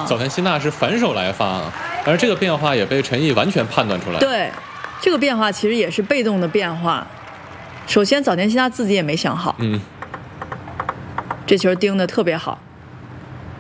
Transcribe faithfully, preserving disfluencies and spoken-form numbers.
早田希娜是反手来发，而这个变化也被陈毅完全判断出来。 对，这个变化其实也是被动的变化。首先，早田希娜自己也没想好， 嗯， 这球盯得特别好。